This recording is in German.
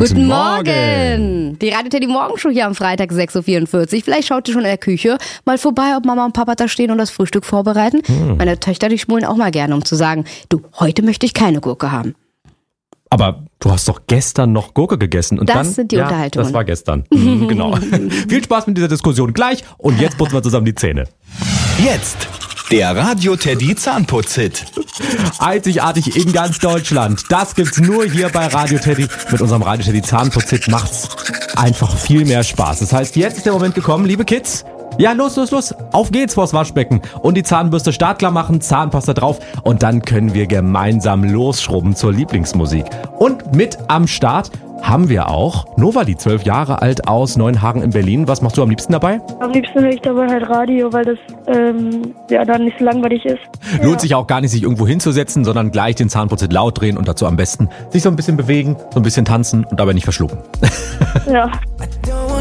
Guten Morgen! Die Radio Teddy Morgenshow hier am Freitag 6.44 Uhr. Vielleicht schaut ihr schon in der Küche mal vorbei, ob Mama und Papa da stehen und das Frühstück vorbereiten. Meine Töchter, die schmulen auch mal gerne, um zu sagen, du, heute möchte ich keine Gurke haben. Aber du hast doch gestern noch Gurke gegessen. Und Das dann, sind die Unterhaltungen. Das war gestern. Genau. Viel Spaß mit dieser Diskussion gleich und jetzt putzen wir zusammen die Zähne. Jetzt der Radio Teddy Zahnputz-Hit. Einzigartig in ganz Deutschland. Das gibt's nur hier bei Radio Teddy. Mit unserem Radio Teddy Zahnputz-Hit macht's einfach viel mehr Spaß. Das heißt, jetzt ist der Moment gekommen, liebe Kids. Ja, los. Auf geht's vors Waschbecken. Und die Zahnbürste startklar machen, Zahnpasta drauf. Und dann können wir gemeinsam losschrubben zur Lieblingsmusik. Und mit am Start haben wir auch Nova, die 12 Jahre alt aus Neuenhagen in Berlin. Was machst du am liebsten dabei? Am liebsten höre ich dabei halt Radio, weil das dann nicht so langweilig ist. Lohnt sich auch gar nicht, sich irgendwo hinzusetzen, sondern gleich den Zahnputz laut drehen und dazu am besten sich so ein bisschen bewegen, so ein bisschen tanzen und dabei nicht verschlucken. Ja.